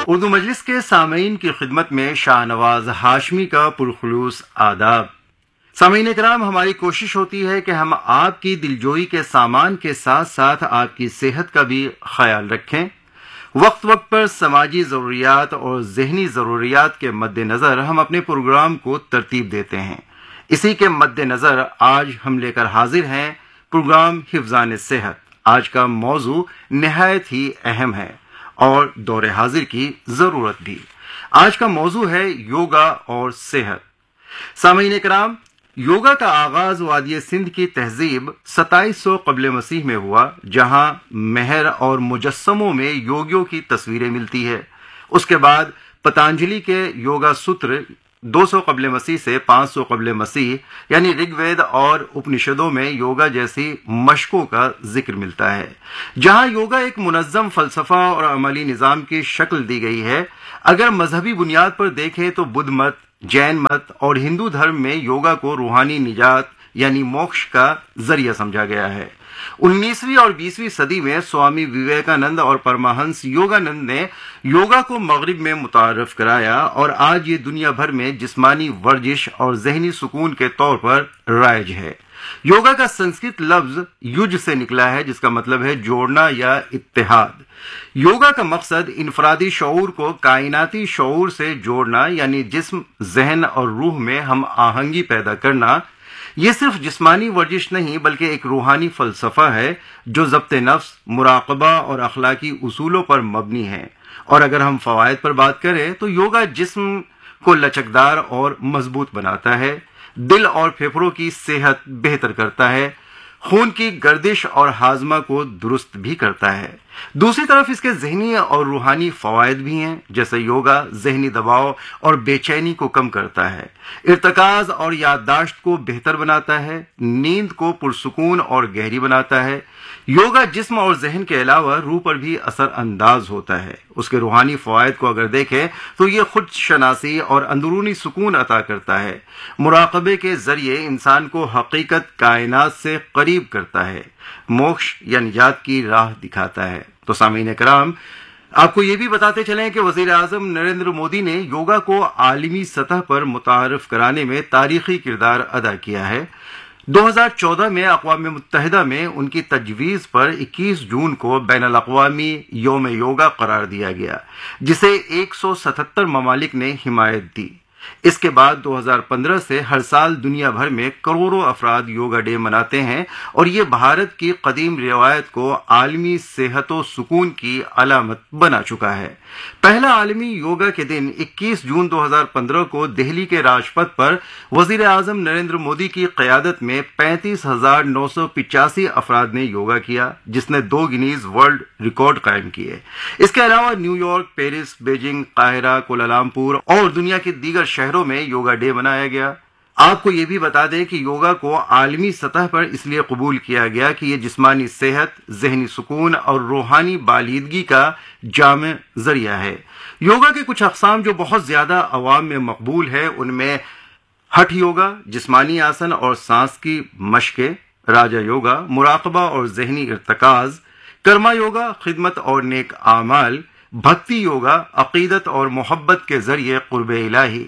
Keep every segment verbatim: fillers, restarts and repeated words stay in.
اردو مجلس کے سامعین کی خدمت میں شاہ نواز ہاشمی کا پرخلوص آداب۔ سامعین کرام، ہماری کوشش ہوتی ہے کہ ہم آپ کی دلجوئی کے سامان کے ساتھ ساتھ آپ کی صحت کا بھی خیال رکھیں۔ وقت وقت پر سماجی ضروریات اور ذہنی ضروریات کے مد نظر ہم اپنے پروگرام کو ترتیب دیتے ہیں۔ اسی کے مد نظر آج ہم لے کر حاضر ہیں پروگرام حفظان صحت۔ آج کا موضوع نہایت ہی اہم ہے اور دور حاضر کی ضرورت بھی۔ آج کا موضوع ہے یوگا اور صحت۔ سامعین کرام، یوگا کا آغاز وادی سندھ کی تہذیب ستائیس سو قبل مسیح میں ہوا، جہاں مہر اور مجسموں میں یوگیوں کی تصویریں ملتی ہے۔ اس کے بعد پتانجلی کے یوگا سوتر دو سو قبل مسیح سے پانچ سو قبل مسیح یعنی رگ وید اور اپنشدوں میں یوگا جیسی مشقوں کا ذکر ملتا ہے، جہاں یوگا ایک منظم فلسفہ اور عملی نظام کی شکل دی گئی ہے۔ اگر مذہبی بنیاد پر دیکھیں تو بدھ مت، جین مت اور ہندو دھرم میں یوگا کو روحانی نجات یعنی موکش کا ذریعہ سمجھا گیا ہے۔ انیسویں اور بیسویں صدی میں سوامی وویکانند اور پرمہنس یوگانند نے یوگا کو مغرب میں متعارف کرایا اور آج یہ دنیا بھر میں جسمانی ورزش اور ذہنی سکون کے طور پر رائج ہے۔ یوگا کا سنسکرت لفظ یوج سے نکلا ہے، جس کا مطلب ہے جوڑنا یا اتحاد۔ یوگا کا مقصد انفرادی شعور کو کائناتی شعور سے جوڑنا یعنی جسم، ذہن اور روح میں ہم آہنگی پیدا کرنا۔ یہ صرف جسمانی ورزش نہیں بلکہ ایک روحانی فلسفہ ہے جو ضبط نفس، مراقبہ اور اخلاقی اصولوں پر مبنی ہے۔ اور اگر ہم فوائد پر بات کریں تو یوگا جسم کو لچکدار اور مضبوط بناتا ہے، دل اور پھیپھڑوں کی صحت بہتر کرتا ہے، خون کی گردش اور ہاضمہ کو درست بھی کرتا ہے۔ دوسری طرف اس کے ذہنی اور روحانی فوائد بھی ہیں، جیسے یوگا ذہنی دباؤ اور بے چینی کو کم کرتا ہے، ارتکاز اور یادداشت کو بہتر بناتا ہے، نیند کو پرسکون اور گہری بناتا ہے۔ یوگا جسم اور ذہن کے علاوہ روح پر بھی اثر انداز ہوتا ہے۔ اس کے روحانی فوائد کو اگر دیکھیں تو یہ خود شناسی اور اندرونی سکون عطا کرتا ہے۔ مراقبے کے ذریعے انسان کو حقیقت کائنات سے قریب کرتا ہے، موکش یا نجات کی راہ دکھاتا ہے۔ تو سامعین کرام، آپ کو یہ بھی بتاتے چلیں کہ وزیر اعظم نریندر مودی نے یوگا کو عالمی سطح پر متعارف کرانے میں تاریخی کردار ادا کیا ہے۔ دو ہزار چودہ میں اقوام متحدہ میں ان کی تجویز پر اکیس جون کو بین الاقوامی یوم یوگا قرار دیا گیا، جسے ایک سو ستہتر ممالک نے حمایت دی۔ اس کے بعد دو ہزار پندرہ سے ہر سال دنیا بھر میں کروڑوں افراد یوگا ڈے مناتے ہیں اور یہ بھارت کی قدیم روایت کو عالمی صحت و سکون کی علامت بنا چکا ہے۔ پہلا عالمی یوگا کے دن اکیس جون دو ہزار پندرہ کو دہلی کے راج پتھ پر وزیر اعظم نریندر مودی کی قیادت میں پینتیس ہزار نو سو پچاسی افراد نے یوگا کیا، جس نے دو گنیز ورلڈ ریکارڈ قائم کیے۔ اس کے علاوہ نیو یارک، پیرس، بیجنگ، قاہرہ، کوالالمپور اور دنیا کے دیگر شہروں میں یوگا ڈے منایا گیا۔ آپ کو یہ بھی بتا دیں کہ یوگا کو عالمی سطح پر اس لیے قبول کیا گیا کہ یہ جسمانی صحت، ذہنی سکون اور روحانی بالیدگی کا جامع ذریعہ ہے۔ یوگا کے کچھ اقسام جو بہت زیادہ عوام میں مقبول ہے، ان میں ہٹھ یوگا، جسمانی آسن اور سانس کی مشقیں، راجا یوگا، مراقبہ اور ذہنی ارتکاز، کرما یوگا، خدمت اور نیک اعمال، بھکتی یوگا، عقیدت اور محبت کے ذریعے قرب الہی،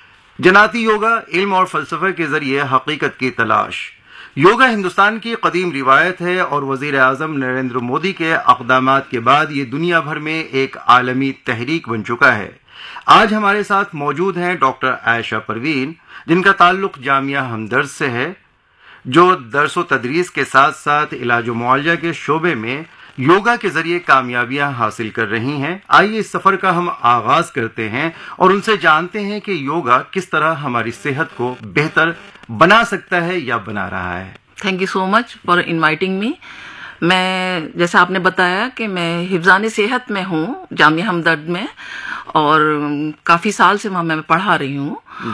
جناتی یوگا، علم اور فلسفہ کے ذریعے حقیقت کی تلاش۔ یوگا ہندوستان کی قدیم روایت ہے اور وزیر اعظم نریندر مودی کے اقدامات کے بعد یہ دنیا بھر میں ایک عالمی تحریک بن چکا ہے۔ آج ہمارے ساتھ موجود ہیں ڈاکٹر عائشہ پروین، جن کا تعلق جامعہ ہمدرد سے ہے، جو درس و تدریس کے ساتھ ساتھ علاج و معالجہ کے شعبے میں یوگا کے ذریعے کامیابیاں حاصل کر رہی ہیں۔ آئیے اس سفر کا ہم آغاز کرتے ہیں اور ان سے جانتے ہیں کہ یوگا کس طرح ہماری صحت کو بہتر بنا سکتا ہے یا بنا رہا ہے۔ Thank you so much for inviting me. میں جیسا آپ نے بتایا کہ میں حفظان صحت میں ہوں جامعہ ہمدرد میں، اور کافی سال سے وہاں میں پڑھا رہی ہوں۔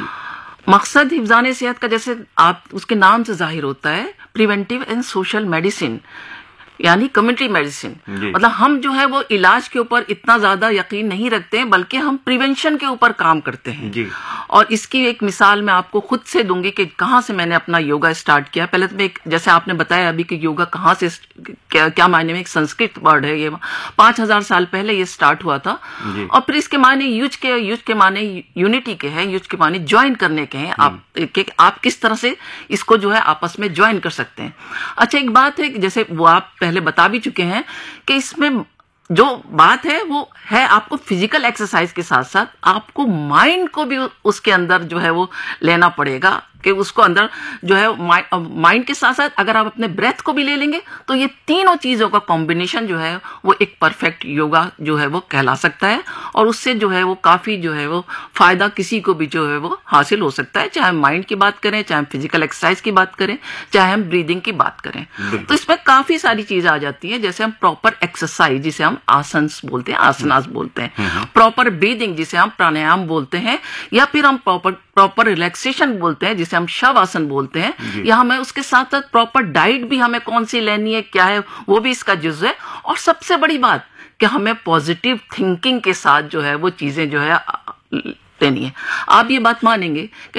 مقصد حفظان صحت کا، جیسے آپ اس کے نام سے ظاہر ہوتا ہے، پریونٹیو اینڈ سوشل میڈیسن، یعنی کمیونٹی میڈیسن. مطلب ہم جو ہے وہ علاج کے اوپر اتنا زیادہ یقین نہیں رکھتے ہیں بلکہ ہم پریونشن کے اوپر کام کرتے ہیں. جی. اور اس کی ایک مثال میں آپ کو خود سے دوں گی کہ کہاں سے میں نے اپنا یوگا اسٹارٹ کیا. پہلے تو میں جیسے آپ نے بتایا ابھی کہ یوگا کہاں سے کیا, کیا معنی میں ایک سنسکرت ورڈ ہے, یہ پانچ ہزار سال پہلے یہ اسٹارٹ ہوا تھا. جی. اور پھر اس کے معنی یوج کے یوج کے معنی یونٹی کے ہیں, یوج کے معنی جوائن کرنے کے ہیں. آپ کہ آپ کس طرح سے اس کو جو ہے آپس میں جوائن کر سکتے ہیں. اچھا ایک بات ہے کہ جیسے وہ آپ پہلے بتا بھی چکے ہیں کہ اس میں جو بات ہے وہ ہے آپ کو فزیکل ایکسرسائز کے ساتھ ساتھ آپ کو مائنڈ کو بھی اس کے اندر جو ہے وہ لینا پڑے گا کہ اس کو اندر جو ہے مائنڈ کے ساتھ ساتھ اگر آپ اپنے بریتھ کو بھی لے لیں گے تو یہ تینوں چیزوں کا کمبینیشن جو ہے وہ ایک پرفیکٹ یوگا جو ہے وہ کہلا سکتا ہے. اور اس سے جو ہے وہ کافی جو ہے وہ فائدہ کسی کو بھی جو ہے وہ حاصل ہو سکتا ہے, چاہے ہم مائنڈ کی بات کریں, چاہے ہم فزیکل ایکسرسائز کی بات کریں, چاہے ہم بریدنگ کی بات کریں. تو اس میں کافی ساری چیزیں آ جاتی ہیں, جیسے ہم پراپر ایکسرسائز جسے ہم آسنس بولتے ہیں, آسناس بولتے ہیں, پراپر بریدنگ جسے ہم پرانیام بولتے ہیں, یا پھر ہم پراپر پراپر ریلیکسیشن بولتے ہیں جسے ہم شواسن بولتے ہیں, یا ہمیں اس کے ساتھ ساتھ پراپر ڈائٹ بھی ہمیں کون سی لینی ہے کیا ہے وہ بھی اس کا جزو ہے. اور سب سے بڑی بات کہ ہمیں پازیٹیو تھنکنگ کے ساتھ جو ہے وہ چیزیں جو ہے لینی ہے. آپ یہ بات مانیں گے کہ